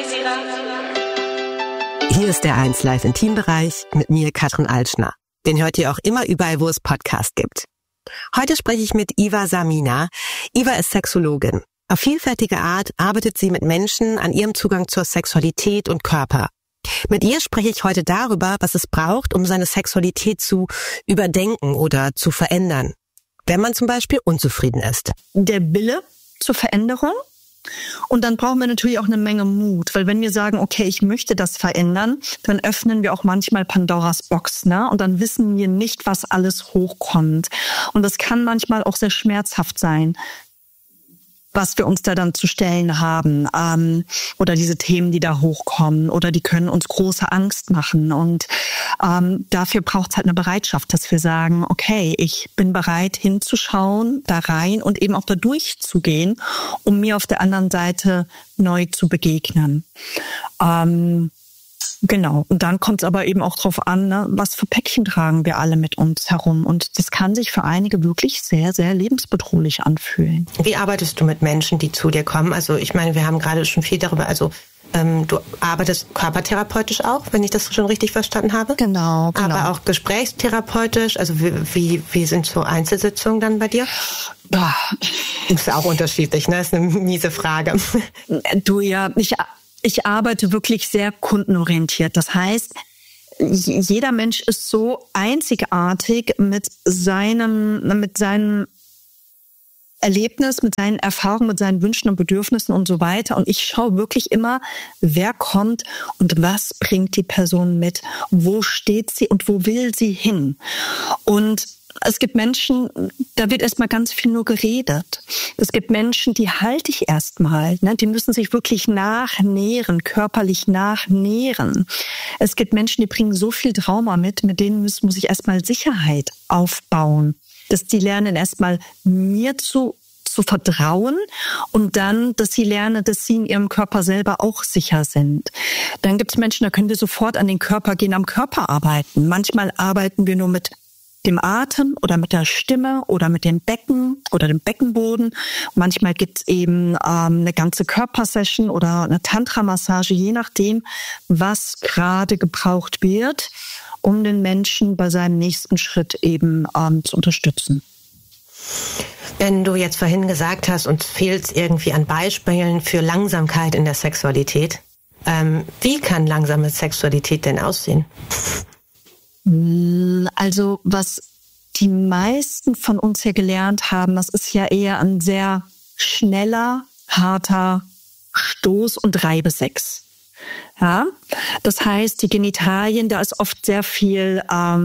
Hier ist der 1 Live Intimbereich mit mir, Katrin Altschner. Den hört ihr auch immer überall, wo es Podcasts gibt. Heute spreche ich mit Iva Samina. Iva ist Sexologin. Auf vielfältige Art arbeitet sie mit Menschen an ihrem Zugang zur Sexualität und Körper. Mit ihr spreche ich heute darüber, was es braucht, um seine Sexualität zu überdenken oder zu verändern, wenn man zum Beispiel unzufrieden ist. Der Wille zur Veränderung. Und dann brauchen wir natürlich auch eine Menge Mut, weil wenn wir sagen, okay, ich möchte das verändern, dann öffnen wir auch manchmal Pandoras Box, ne? Und dann wissen wir nicht, was alles hochkommt. Und das kann manchmal auch sehr schmerzhaft sein, was wir uns da dann zu stellen haben, oder diese Themen, die da hochkommen, oder die können uns große Angst machen. Und dafür braucht es halt eine Bereitschaft, dass wir sagen, okay, ich bin bereit hinzuschauen, da rein und eben auch da durchzugehen, um mir auf der anderen Seite neu zu begegnen. Genau. Und dann kommt es aber eben auch drauf an, ne, was für Päckchen tragen wir alle mit uns herum. Und das kann sich für einige wirklich sehr, sehr lebensbedrohlich anfühlen. Wie arbeitest du mit Menschen, die zu dir kommen? Also ich meine, wir haben gerade schon viel darüber, du arbeitest körpertherapeutisch auch, wenn ich das schon richtig verstanden habe? Genau. Aber auch gesprächstherapeutisch, also wie sind so Einzelsitzungen dann bei dir? Ist ja auch unterschiedlich, ne? Ist eine miese Frage. Ich arbeite wirklich sehr kundenorientiert. Das heißt, jeder Mensch ist so einzigartig mit seinem Erlebnis, mit seinen Erfahrungen, mit seinen Wünschen und Bedürfnissen und so weiter. Und ich schaue wirklich immer, wer kommt und was bringt die Person mit, wo steht sie und wo will sie hin. Und es gibt Menschen, da wird erstmal ganz viel nur geredet. Es gibt Menschen, die halte ich erstmal, ne? Die müssen sich wirklich nachnähren, körperlich nachnähren. Es gibt Menschen, die bringen so viel Trauma mit denen muss ich erstmal Sicherheit aufbauen. Dass die lernen erstmal mir zu vertrauen und dann, dass sie lernen, dass sie in ihrem Körper selber auch sicher sind. Dann gibt es Menschen, da können wir sofort an den Körper gehen, am Körper arbeiten. Manchmal arbeiten wir nur mit dem Atem oder mit der Stimme oder mit dem Becken oder dem Beckenboden. Manchmal gibt's eben eine ganze Körpersession oder eine Tantra-Massage, je nachdem, was gerade gebraucht wird, um den Menschen bei seinem nächsten Schritt eben zu unterstützen. Wenn du jetzt vorhin gesagt hast, uns fehlt es irgendwie an Beispielen für Langsamkeit in der Sexualität, wie kann langsame Sexualität denn aussehen? Also was die meisten von uns hier gelernt haben, das ist ja eher ein sehr schneller, harter Stoß- und Reibesex. Ja, das heißt, die Genitalien, da ist oft sehr viel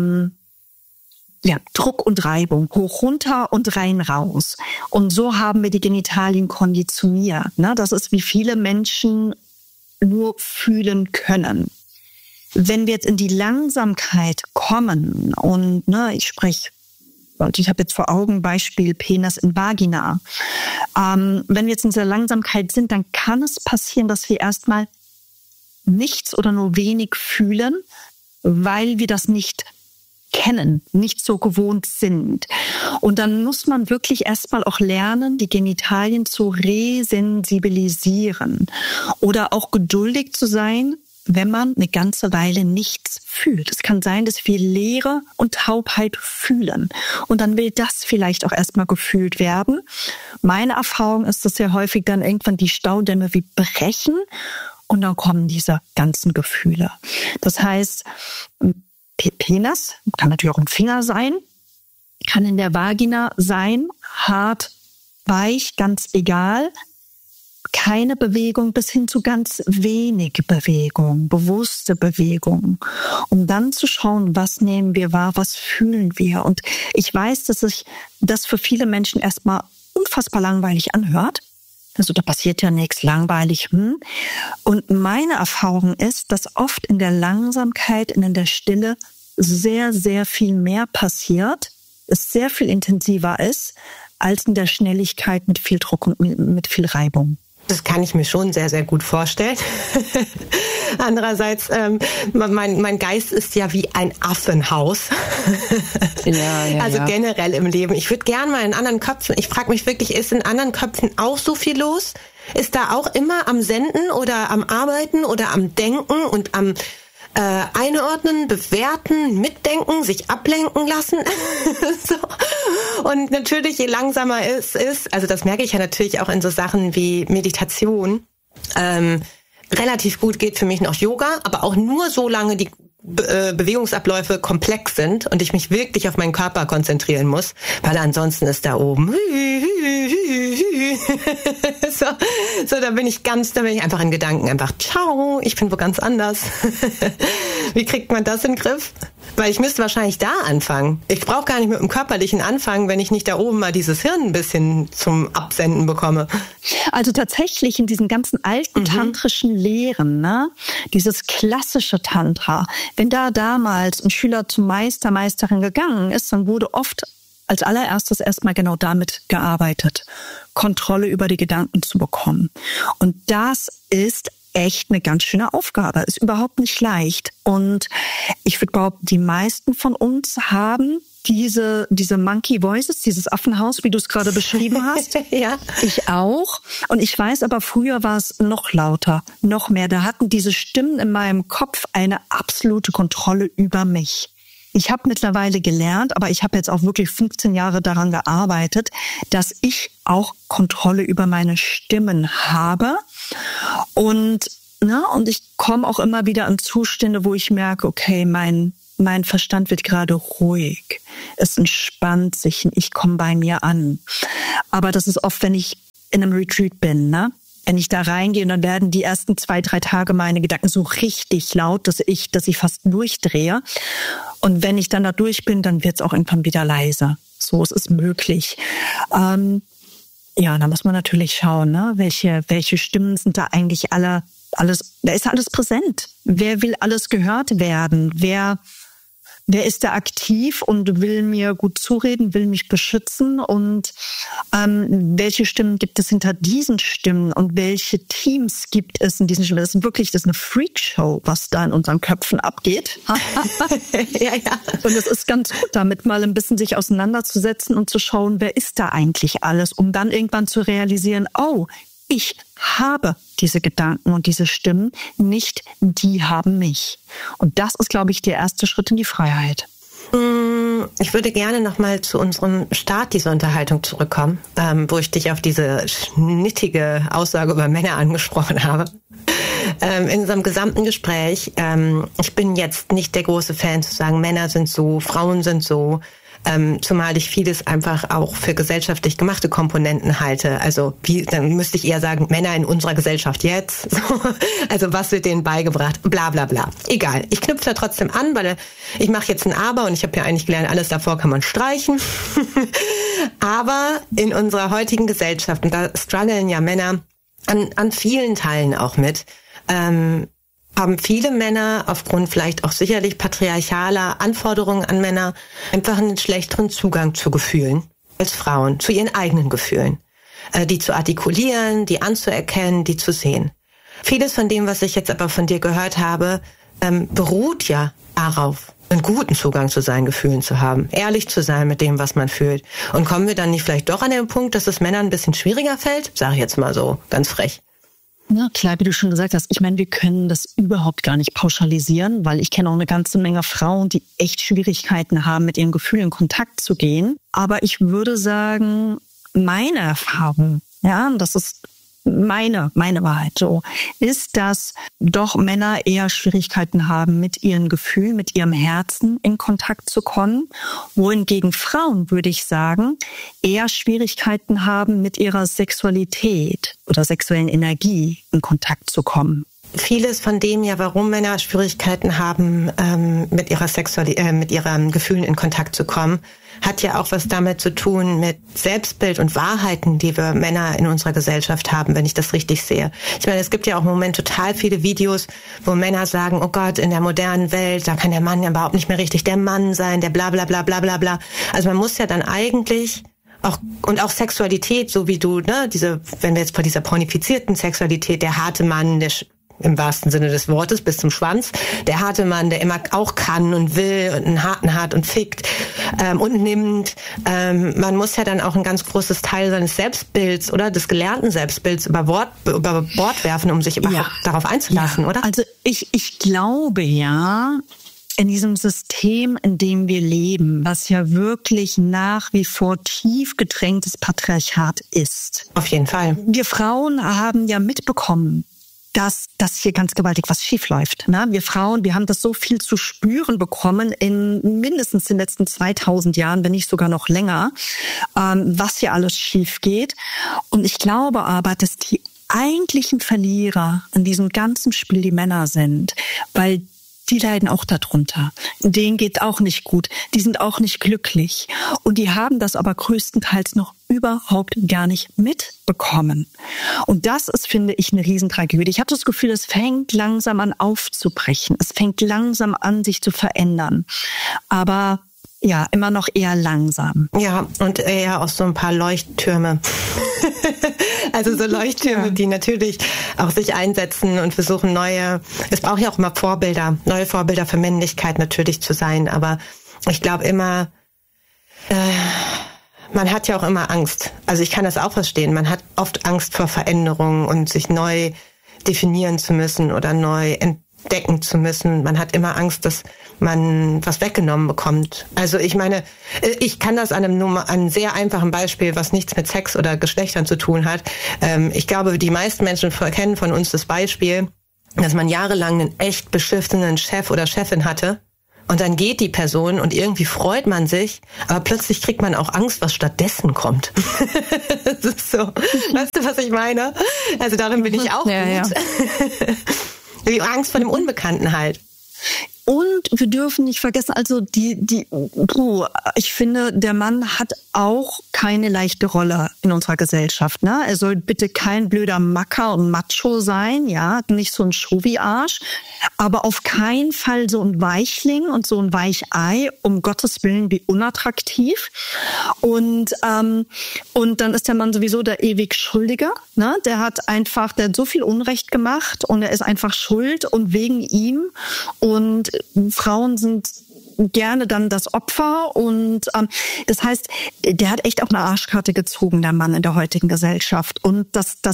Druck und Reibung, hoch, runter und rein, raus. Und so haben wir die Genitalien konditioniert. Ne? Das ist, wie viele Menschen nur fühlen können. Wenn wir jetzt in die Langsamkeit kommen und ich habe jetzt vor Augen Beispiel Penis in Vagina. Wenn wir jetzt in dieser Langsamkeit sind, dann kann es passieren, dass wir erstmal nichts oder nur wenig fühlen, weil wir das nicht kennen, nicht so gewohnt sind. Und dann muss man wirklich erstmal auch lernen, die Genitalien zu resensibilisieren oder auch geduldig zu sein, wenn man eine ganze Weile nichts fühlt. Es kann sein, dass wir Leere und Taubheit fühlen. Und dann will das vielleicht auch erstmal gefühlt werden. Meine Erfahrung ist, dass sehr häufig dann irgendwann die Staudämme wie brechen und dann kommen diese ganzen Gefühle. Das heißt, Penis kann natürlich auch ein Finger sein, kann in der Vagina sein, hart, weich, ganz egal. Keine Bewegung bis hin zu ganz wenig Bewegung, bewusste Bewegung, um dann zu schauen, was nehmen wir wahr, was fühlen wir. Und ich weiß, dass sich das für viele Menschen erstmal unfassbar langweilig anhört. Also da passiert ja nichts, langweilig. Und meine Erfahrung ist, dass oft in der Langsamkeit und in der Stille sehr, sehr viel mehr passiert, es sehr viel intensiver ist, als in der Schnelligkeit mit viel Druck und mit viel Reibung. Das kann ich mir schon sehr, sehr gut vorstellen. Andererseits, mein Geist ist ja wie ein Affenhaus. Also generell im Leben. Ich würde gerne mal in anderen Köpfen, ich frage mich wirklich, ist in anderen Köpfen auch so viel los? ist da auch immer am Senden oder am Arbeiten oder am Denken und am einordnen, bewerten, mitdenken, sich ablenken lassen. So. Und natürlich, je langsamer es ist, also das merke ich ja natürlich auch in so Sachen wie Meditation, relativ gut geht für mich noch Yoga, aber auch nur so lange die Bewegungsabläufe komplex sind und ich mich wirklich auf meinen Körper konzentrieren muss, weil ansonsten ist da oben so, da bin ich einfach in Gedanken einfach, ciao, ich bin wo ganz anders. Wie kriegt man das in den Griff? Weil ich müsste wahrscheinlich da anfangen. Ich brauche gar nicht mit dem Körperlichen anfangen, wenn ich nicht da oben mal dieses Hirn ein bisschen zum Absenden bekomme. Also tatsächlich in diesen ganzen alten tantrischen Lehren, ne, dieses klassische Tantra, wenn da damals ein Schüler zum Meister, Meisterin gegangen ist, dann wurde oft als allererstes erstmal genau damit gearbeitet, Kontrolle über die Gedanken zu bekommen. Und das ist echt eine ganz schöne Aufgabe. Ist überhaupt nicht leicht. Und ich würde behaupten, die meisten von uns haben diese Monkey Voices, dieses Affenhaus, wie du es gerade beschrieben hast. Ja. Ich auch. Und ich weiß aber, früher war es noch lauter, noch mehr. Da hatten diese Stimmen in meinem Kopf eine absolute Kontrolle über mich. Ich habe mittlerweile gelernt, aber ich habe jetzt auch wirklich 15 Jahre daran gearbeitet, dass ich auch Kontrolle über meine Stimmen habe. Und ich komme auch immer wieder in Zustände, wo ich merke, okay, mein Verstand wird gerade ruhig. Es entspannt sich und ich komme bei mir an. Aber das ist oft, wenn ich in einem Retreat bin, ne? Wenn ich da reingehe und dann werden die ersten 2-3 Tage meine Gedanken so richtig laut, dass ich fast durchdrehe. Und wenn ich dann da durch bin, dann wird es auch irgendwann wieder leiser. So, es ist möglich. Da muss man natürlich schauen, ne? Welche Stimmen sind da eigentlich da ist alles präsent. Wer will alles gehört werden? Wer ist da aktiv und will mir gut zureden, will mich beschützen? Und welche Stimmen gibt es hinter diesen Stimmen und welche Teams gibt es in diesen Stimmen? Das ist eine Freakshow, was da in unseren Köpfen abgeht. Ja. Und es ist ganz gut, damit mal ein bisschen sich auseinanderzusetzen und zu schauen, wer ist da eigentlich alles, um dann irgendwann zu realisieren, oh, ich habe diese Gedanken und diese Stimmen, nicht die haben mich. Und das ist, glaube ich, der erste Schritt in die Freiheit. Ich würde gerne nochmal zu unserem Start dieser Unterhaltung zurückkommen, wo ich dich auf diese schnittige Aussage über Männer angesprochen habe. In unserem gesamten Gespräch, ich bin jetzt nicht der große Fan zu sagen, Männer sind so, Frauen sind so, zumal ich vieles einfach auch für gesellschaftlich gemachte Komponenten halte. Also dann müsste ich eher sagen, Männer in unserer Gesellschaft jetzt. Also was wird denen beigebracht? Bla bla bla. Egal. Ich knüpfe da trotzdem an, weil ich mache jetzt ein Aber und ich habe ja eigentlich gelernt, alles davor kann man streichen. Aber in unserer heutigen Gesellschaft, und da strugglen ja Männer an vielen Teilen auch mit, haben viele Männer aufgrund vielleicht auch sicherlich patriarchaler Anforderungen an Männer einfach einen schlechteren Zugang zu Gefühlen als Frauen, zu ihren eigenen Gefühlen. Die zu artikulieren, die anzuerkennen, die zu sehen. Vieles von dem, was ich jetzt aber von dir gehört habe, beruht ja darauf, einen guten Zugang zu seinen Gefühlen zu haben, ehrlich zu sein mit dem, was man fühlt. Und kommen wir dann nicht vielleicht doch an den Punkt, dass es Männern ein bisschen schwieriger fällt? Sag ich jetzt mal so, ganz frech. Ja, klar, wie du schon gesagt hast, ich meine, wir können das überhaupt gar nicht pauschalisieren, weil ich kenne auch eine ganze Menge Frauen, die echt Schwierigkeiten haben, mit ihren Gefühlen in Kontakt zu gehen. Aber ich würde sagen, meine Erfahrung, ja, das ist meine Wahrheit so, ist, dass doch Männer eher Schwierigkeiten haben, mit ihren Gefühlen, mit ihrem Herzen in Kontakt zu kommen, wohingegen Frauen, würde ich sagen, eher Schwierigkeiten haben, mit ihrer Sexualität oder sexuellen Energie in Kontakt zu kommen. Vieles von dem ja, warum Männer Schwierigkeiten haben, mit ihren Gefühlen in Kontakt zu kommen, hat ja auch was damit zu tun mit Selbstbild und Wahrheiten, die wir Männer in unserer Gesellschaft haben, wenn ich das richtig sehe. Ich meine, es gibt ja auch im Moment total viele Videos, wo Männer sagen, oh Gott, in der modernen Welt, da kann der Mann ja überhaupt nicht mehr richtig der Mann sein, der bla bla bla bla bla bla. Also man muss ja dann eigentlich auch Sexualität, so wie du, ne, wenn wir jetzt bei dieser pornifizierten Sexualität, der harte Mann, der im wahrsten Sinne des Wortes, bis zum Schwanz. Der harte Mann, der immer auch kann und will und einen harten hat und fickt und nimmt. Man muss ja dann auch ein ganz großes Teil seines Selbstbilds oder des gelernten Selbstbilds über Bord werfen, um sich überhaupt darauf einzulassen, oder? Also ich glaube ja, in diesem System, in dem wir leben, was ja wirklich nach wie vor tief gedrängtes Patriarchat ist. Auf jeden Fall. Wir Frauen haben ja mitbekommen, dass hier ganz gewaltig was schief läuft. Ne? Wir Frauen, wir haben das so viel zu spüren bekommen in mindestens den letzten 2000 Jahren, wenn nicht sogar noch länger, was hier alles schief geht. Und ich glaube aber, dass die eigentlichen Verlierer in diesem ganzen Spiel die Männer sind, weil die leiden auch darunter. Denen geht auch nicht gut. Die sind auch nicht glücklich. Und die haben das aber größtenteils noch überhaupt gar nicht mitbekommen. Und das ist, finde ich, eine Riesentragödie. Ich habe das Gefühl, es fängt langsam an aufzubrechen. Es fängt langsam an, sich zu verändern. Aber ja, immer noch eher langsam. Ja, und eher auch so ein paar Leuchttürme. Also so Leuchttürme, die natürlich auch sich einsetzen und versuchen es braucht ja auch immer neue Vorbilder für Männlichkeit natürlich zu sein. Aber ich glaube immer, man hat ja auch immer Angst. Also ich kann das auch verstehen. Man hat oft Angst vor Veränderungen und sich neu definieren zu müssen oder neu entdecken zu müssen. Man hat immer Angst, dass man was weggenommen bekommt. Also ich meine, ich kann das an einem sehr einfachen Beispiel, was nichts mit Sex oder Geschlechtern zu tun hat. Ich glaube, die meisten Menschen kennen von uns das Beispiel, dass man jahrelang einen echt beschissenen Chef oder Chefin hatte. Und dann geht die Person und irgendwie freut man sich, aber plötzlich kriegt man auch Angst, was stattdessen kommt. Das ist so. Weißt du, was ich meine? Also darin bin ich auch gut. Ja. Die Angst vor dem Unbekannten halt. Und wir dürfen nicht vergessen, also ich finde, der Mann hat auch keine leichte Rolle in unserer Gesellschaft. Ne? Er soll bitte kein blöder Macker und Macho sein, ja, nicht so ein Chauvi-Arsch, aber auf keinen Fall so ein Weichling und so ein Weichei, um Gottes Willen, wie unattraktiv. Und dann ist der Mann sowieso der ewig Schuldige. Ne? Der hat so viel Unrecht gemacht und er ist einfach schuld und wegen ihm. Und Frauen sind gerne dann das Opfer und das heißt, der hat echt auch eine Arschkarte gezogen, der Mann in der heutigen Gesellschaft. Und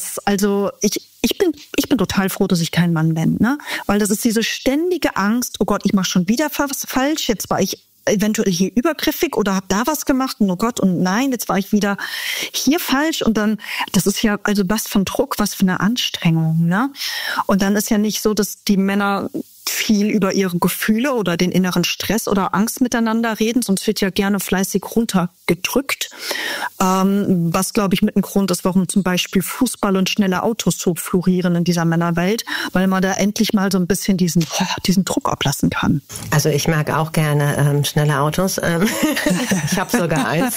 ich bin total froh, dass ich kein Mann bin, ne? Weil das ist diese ständige Angst, oh Gott, ich mache schon wieder was falsch, jetzt war ich eventuell hier übergriffig oder habe da was gemacht und oh Gott und nein, jetzt war ich wieder hier falsch und dann, das ist ja also was für ein Druck, was für eine Anstrengung, ne? Und dann ist ja nicht so, dass die Männer viel über ihre Gefühle oder den inneren Stress oder Angst miteinander reden, sonst wird ja gerne fleißig runtergedrückt. Was, glaube ich, mit ein Grund ist, warum zum Beispiel Fußball und schnelle Autos so florieren in dieser Männerwelt, weil man da endlich mal so ein bisschen diesen Druck ablassen kann. Also ich mag auch gerne schnelle Autos. Ich habe sogar eins.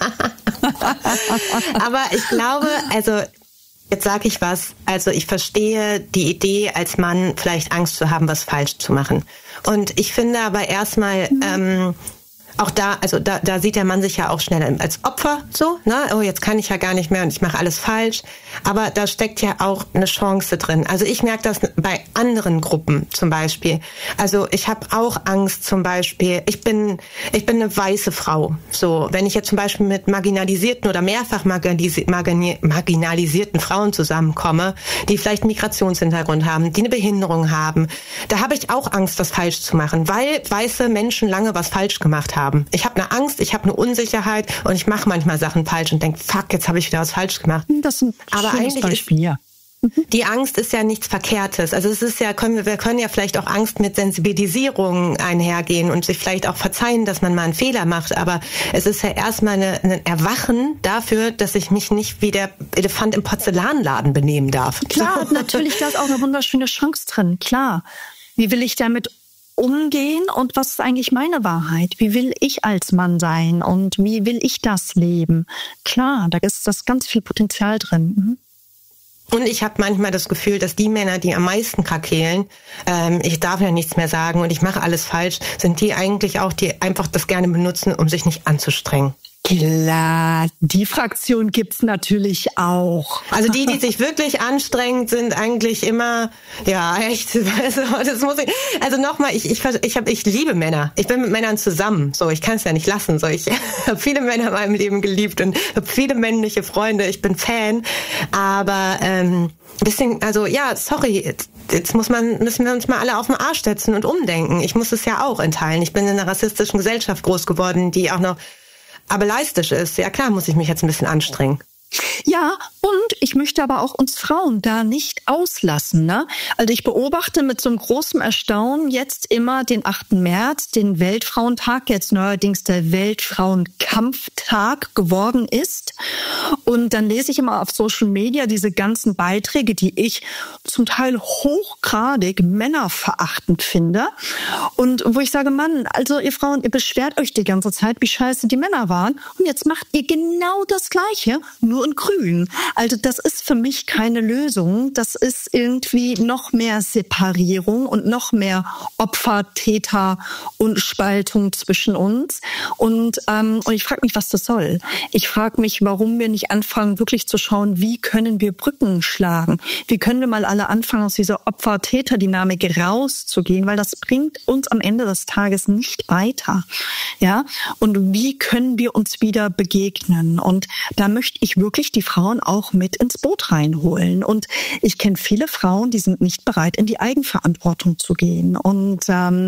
Aber ich glaube, also jetzt sage ich was, also ich verstehe die Idee, als Mann vielleicht Angst zu haben, was falsch zu machen. Und ich finde aber erstmal, auch da sieht der Mann sich ja auch schnell als Opfer so, ne? Oh, jetzt kann ich ja gar nicht mehr und ich mache alles falsch. Aber da steckt ja auch eine Chance drin. Also ich merke das bei anderen Gruppen zum Beispiel. Also ich habe auch Angst zum Beispiel, ich bin eine weiße Frau. So, wenn ich jetzt zum Beispiel mit marginalisierten oder mehrfach marginalisierten Frauen zusammenkomme, die vielleicht einen Migrationshintergrund haben, die eine Behinderung haben, da habe ich auch Angst, was falsch zu machen, weil weiße Menschen lange was falsch gemacht haben. Ich habe eine Angst, ich habe eine Unsicherheit und ich mache manchmal Sachen falsch und denke, fuck, jetzt habe ich wieder was falsch gemacht. Das ist ein schönes Beispiel, ja. Die Angst ist ja nichts Verkehrtes. Also es ist ja, wir können ja vielleicht auch Angst mit Sensibilisierung einhergehen und sich vielleicht auch verzeihen, dass man mal einen Fehler macht. Aber es ist ja erstmal ein Erwachen dafür, dass ich mich nicht wie der Elefant im Porzellanladen benehmen darf. Klar, natürlich, da ist auch eine wunderschöne Chance drin. Klar. Wie will ich damit umgehen und was ist eigentlich meine Wahrheit? Wie will ich als Mann sein und wie will ich das leben? Klar, da ist das ganz viel Potenzial drin. Mhm. Und ich habe manchmal das Gefühl, dass die Männer, die am meisten krakeelen, ich darf ja nichts mehr sagen und ich mache alles falsch, sind die eigentlich auch, die einfach das gerne benutzen, um sich nicht anzustrengen. Klar, die Fraktion gibt's natürlich auch. Also die sich wirklich anstrengen, sind eigentlich immer, ja, echt, also das muss ich, also nochmal, ich liebe Männer. Ich bin mit Männern zusammen, so, ich kann es ja nicht lassen, so, ich habe viele Männer in meinem Leben geliebt und habe viele männliche Freunde, ich bin Fan, aber bisschen, also ja, sorry, jetzt müssen wir uns mal alle auf den Arsch setzen und umdenken. Ich muss es ja auch in Teilen. Ich bin in einer rassistischen Gesellschaft groß geworden, die auch noch ableistisch ist. Ja klar, muss ich mich jetzt ein bisschen anstrengen. Ja, und ich möchte aber auch uns Frauen da nicht auslassen, ne? Also ich beobachte mit so einem großen Erstaunen jetzt immer den 8. März, den Weltfrauentag, jetzt neuerdings der Weltfrauenkampftag geworden ist. Und dann lese ich immer auf Social Media diese ganzen Beiträge, die ich zum Teil hochgradig männerverachtend finde. Und wo ich sage, Mann, also ihr Frauen, ihr beschwert euch die ganze Zeit, wie scheiße die Männer waren. Und jetzt macht ihr genau das Gleiche, nur in grün. Also das ist für mich keine Lösung. Das ist irgendwie noch mehr Separierung und noch mehr Opfer, Täter und Spaltung zwischen uns. Und ich frage mich, was das soll. Ich frage mich, warum wir nicht anfangen, wirklich zu schauen, wie können wir Brücken schlagen? Wie können wir mal alle anfangen, aus dieser Opfer-Täter-Dynamik rauszugehen? Weil das bringt uns am Ende des Tages nicht weiter. Ja? Und wie können wir uns wieder begegnen? Und da möchte ich wirklich die Frauen auch mit ins Boot reinholen. Und ich kenne viele Frauen, die sind nicht bereit, in die Eigenverantwortung zu gehen. Und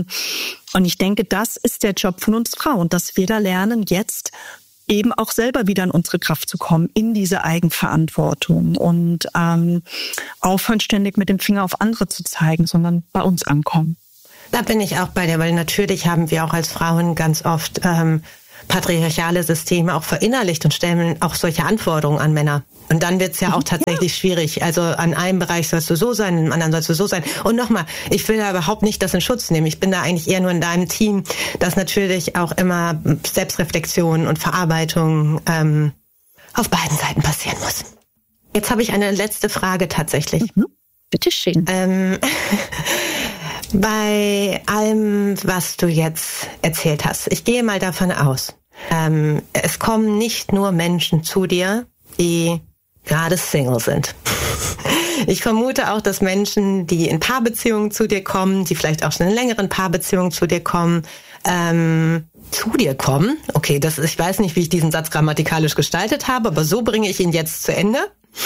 ich denke, das ist der Job von uns Frauen, dass wir da lernen, jetzt eben auch selber wieder in unsere Kraft zu kommen, in diese Eigenverantwortung und aufhören, ständig mit dem Finger auf andere zu zeigen, sondern bei uns ankommen. Da bin ich auch bei dir, weil natürlich haben wir auch als Frauen ganz oft patriarchale Systeme auch verinnerlicht und stellen auch solche Anforderungen an Männer. Und dann wird's ja auch tatsächlich schwierig. Also an einem Bereich sollst du so sein, im anderen sollst du so sein. Und nochmal, ich will da überhaupt nicht das in Schutz nehmen. Ich bin da eigentlich eher nur in deinem Team, dass natürlich auch immer Selbstreflexion und Verarbeitung auf beiden Seiten passieren muss. Jetzt habe ich eine letzte Frage tatsächlich. Bitteschön. Bei allem, was du jetzt erzählt hast, ich gehe mal davon aus, es kommen nicht nur Menschen zu dir, die gerade Single sind. Ich vermute auch, dass Menschen, die in Paarbeziehungen zu dir kommen, die vielleicht auch schon in längeren Paarbeziehungen zu dir kommen, okay, ich weiß nicht, wie ich diesen Satz grammatikalisch gestaltet habe, aber so bringe ich ihn jetzt zu Ende.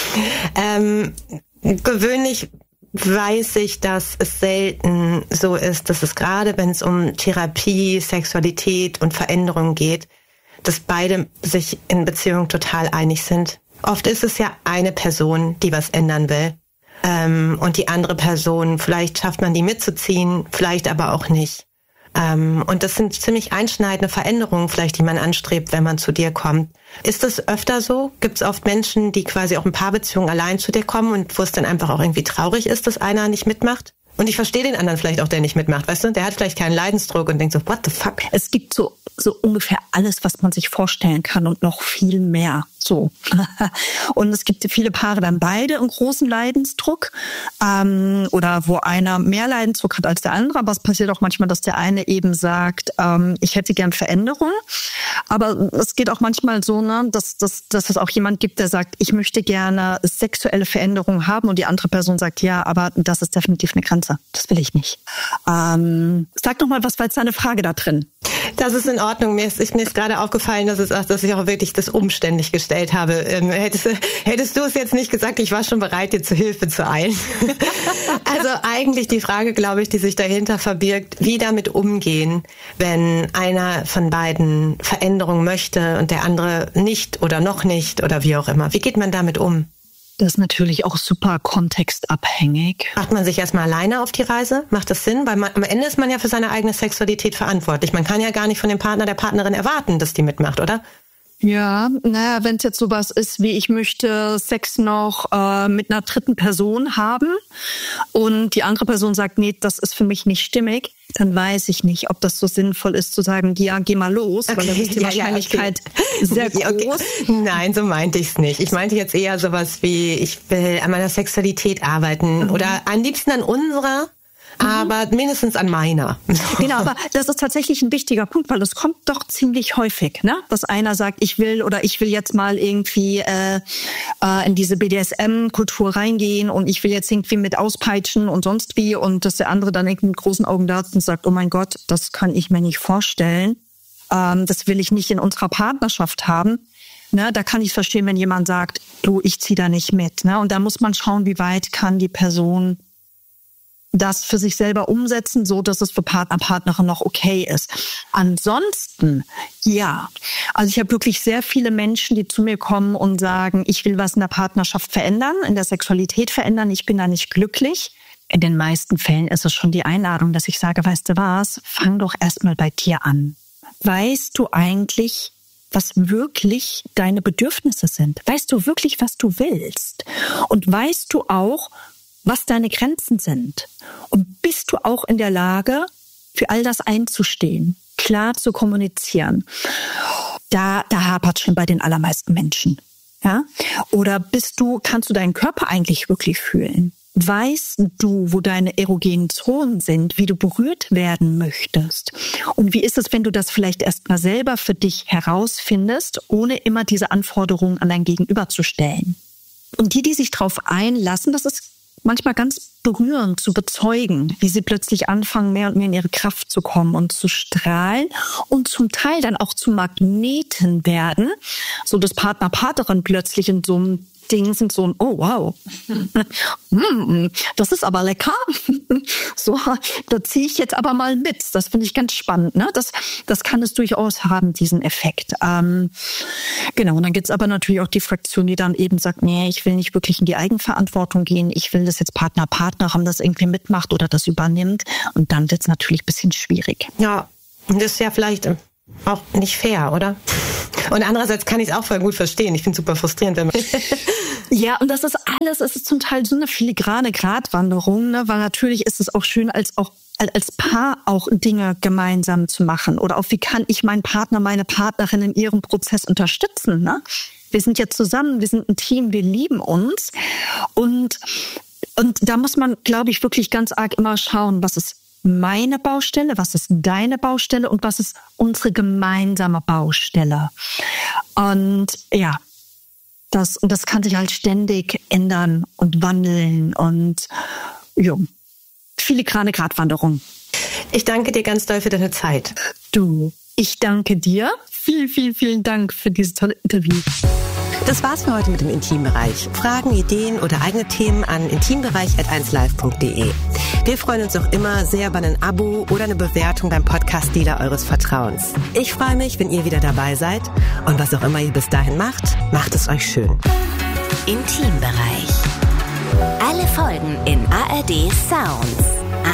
Gewöhnlich weiß ich, dass es selten so ist, dass es gerade, wenn es um Therapie, Sexualität und Veränderung geht, dass beide sich in Beziehungen total einig sind. Oft ist es ja eine Person, die was ändern will. Und die andere Person, vielleicht schafft man die mitzuziehen, vielleicht aber auch nicht. Und das sind ziemlich einschneidende Veränderungen, vielleicht, die man anstrebt, wenn man zu dir kommt. Ist das öfter so? Gibt es oft Menschen, die quasi auch in Paarbeziehungen allein zu dir kommen und wo es dann einfach auch irgendwie traurig ist, dass einer nicht mitmacht? Und ich verstehe den anderen vielleicht auch, der nicht mitmacht, weißt du? Der hat vielleicht keinen Leidensdruck und denkt so, what the fuck? Es gibt so ungefähr alles, was man sich vorstellen kann und noch viel mehr. So. Und es gibt viele Paare dann beide einen großen Leidensdruck oder wo einer mehr Leidensdruck hat als der andere. Aber es passiert auch manchmal, dass der eine eben sagt, ich hätte gern Veränderung. Aber es geht auch manchmal so, ne, dass es auch jemand gibt, der sagt, ich möchte gerne sexuelle Veränderung haben und die andere Person sagt, ja, aber das ist definitiv eine Grenze. Das will ich nicht. Sag doch mal, was war jetzt deine Frage da drin? Das ist in Ordnung. Mir ist gerade aufgefallen, dass ich auch wirklich das umständlich gestellt habe. Hättest du es jetzt nicht gesagt, ich war schon bereit, dir zu Hilfe zu eilen. Also eigentlich die Frage, glaube ich, die sich dahinter verbirgt, wie damit umgehen, wenn einer von beiden Veränderung möchte und der andere nicht oder noch nicht oder wie auch immer. Wie geht man damit um? Das ist natürlich auch super kontextabhängig. Macht man sich erstmal alleine auf die Reise? Macht das Sinn? Weil am Ende ist man ja für seine eigene Sexualität verantwortlich. Man kann ja gar nicht von dem Partner, der Partnerin erwarten, dass die mitmacht, oder? Ja, naja, wenn es jetzt sowas ist wie, ich möchte Sex noch mit einer dritten Person haben und die andere Person sagt, nee, das ist für mich nicht stimmig, dann weiß ich nicht, ob das so sinnvoll ist zu sagen, ja, geh mal los, weil dann ist die Wahrscheinlichkeit sehr groß. Okay. Nein, so meinte ich es nicht. Ich meinte jetzt eher sowas wie, ich will an meiner Sexualität arbeiten oder am liebsten an unserer. aber mindestens an meiner. Genau, aber das ist tatsächlich ein wichtiger Punkt, weil das kommt doch ziemlich häufig, ne? Dass einer sagt, ich will jetzt mal irgendwie in diese BDSM-Kultur reingehen und ich will jetzt irgendwie mit auspeitschen und sonst wie, und dass der andere dann irgendwie mit großen Augen da sitzt und sagt, oh mein Gott, das kann ich mir nicht vorstellen. Das will ich nicht in unserer Partnerschaft haben. Ne, da kann ich verstehen, wenn jemand sagt, du, ich ziehe da nicht mit. Ne? Und da muss man schauen, wie weit kann die Person das für sich selber umsetzen, so dass es für Partner, Partnerin noch okay ist. Ansonsten, ja. Also ich habe wirklich sehr viele Menschen, die zu mir kommen und sagen, ich will was in der Partnerschaft verändern, in der Sexualität verändern, ich bin da nicht glücklich. In den meisten Fällen ist es schon die Einladung, dass ich sage, weißt du was, fang doch erstmal bei dir an. Weißt du eigentlich, was wirklich deine Bedürfnisse sind? Weißt du wirklich, was du willst? Und weißt du auch, was deine Grenzen sind? Und bist du auch in der Lage, für all das einzustehen, klar zu kommunizieren? Da hapert schon bei den allermeisten Menschen. Ja? Oder kannst du deinen Körper eigentlich wirklich fühlen? Weißt du, wo deine erogenen Zonen sind, wie du berührt werden möchtest? Und wie ist es, wenn du das vielleicht erst mal selber für dich herausfindest, ohne immer diese Anforderungen an dein Gegenüber zu stellen? Und die sich darauf einlassen, das ist manchmal ganz berührend zu bezeugen, wie sie plötzlich anfangen, mehr und mehr in ihre Kraft zu kommen und zu strahlen und zum Teil dann auch zu Magneten werden, so dass Partner, Partnerin plötzlich in so einem Ding sind, so ein, oh wow, das ist aber lecker. So, da ziehe ich jetzt aber mal mit. Das finde ich ganz spannend. Ne? Das kann es durchaus haben, diesen Effekt. Genau, und dann gibt es aber natürlich auch die Fraktion, die dann eben sagt, nee, ich will nicht wirklich in die Eigenverantwortung gehen. Ich will, dass jetzt Partnerin das irgendwie mitmacht oder das übernimmt. Und dann wird es natürlich ein bisschen schwierig. Ja, das ist ja vielleicht auch nicht fair, oder? Und andererseits kann ich es auch voll gut verstehen. Ich finde es super frustrierend, wenn man... Ja, und das ist alles, es ist zum Teil so eine filigrane Gratwanderung, ne? Weil natürlich ist es auch schön, als Paar auch Dinge gemeinsam zu machen. Oder auch, wie kann ich meinen Partner, meine Partnerin in ihrem Prozess unterstützen, ne? Wir sind ja zusammen, wir sind ein Team, wir lieben uns. Und da muss man, glaube ich, wirklich ganz arg immer schauen, was ist meine Baustelle, was ist deine Baustelle und was ist unsere gemeinsame Baustelle. Und ja, das kann sich halt ständig ändern und wandeln und ja, filigrane Gratwanderung. Ich danke dir ganz doll für deine Zeit. Du, ich danke dir. Vielen Dank für dieses tolle Interview. Das war's für heute mit dem Intimbereich. Fragen, Ideen oder eigene Themen an intimbereich@1live.de. Wir freuen uns auch immer sehr über ein Abo oder eine Bewertung beim Podcast-Dealer eures Vertrauens. Ich freue mich, wenn ihr wieder dabei seid. Und was auch immer ihr bis dahin macht es euch schön. Intimbereich. Alle Folgen in ARD Sounds.